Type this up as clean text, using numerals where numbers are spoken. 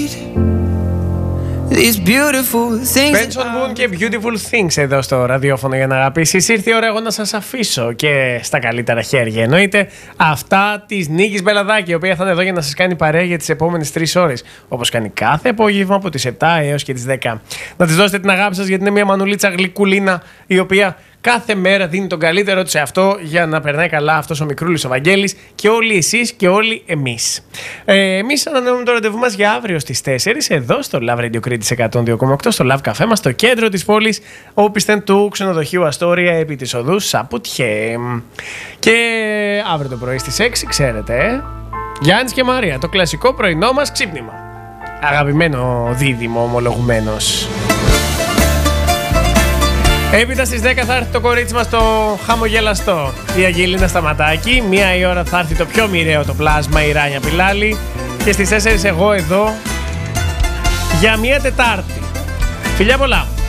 Benson Moon και Beautiful Things εδώ στο ραδιόφωνο για να αγαπήσεις. Ήρθε η ώρα εγώ να σας αφήσω και στα καλύτερα χέρια. Εννοείται αυτά της Νίκης Μπελαδάκη, η οποία θα είναι εδώ για να σας κάνει παρέα για τις επόμενες 3 ώρες. Όπως κάνει κάθε απόγευμα από τις 7 έως και τις 10. Να της δώσετε την αγάπη σας, γιατί είναι μια μανουλίτσα γλυκουλίνα η οποία κάθε μέρα δίνει τον καλύτερο του σε αυτό για να περνάει καλά αυτός ο μικρούλης ο Βαγγέλης και όλοι εσείς και όλοι εμείς. Εμείς ανανεώνουμε το ραντεβού μας για αύριο στις 4 εδώ στο Love Radio Κρήτης 102,8 στο Love Café μας στο κέντρο της πόλης όπισθεν του ξενοδοχείου Αστόρια επί της οδού Σαπουτιέ. Και αύριο το πρωί στις 6 ξέρετε Γιάννης και Μαρία, το κλασικό πρωινό μας ξύπνημα. Αγαπημένο δίδυμο ομολογουμένος. Έπειτα στις 10 θα έρθει το κορίτσι μας το χαμογελαστό, η Αγγελίνα Σταματάκη. 1 η ώρα θα έρθει το πιο μοιραίο το πλάσμα, η Ράνια Πιλάλη. Και στις 4 εγώ εδώ για 1 Τετάρτη. Φιλιά πολλά!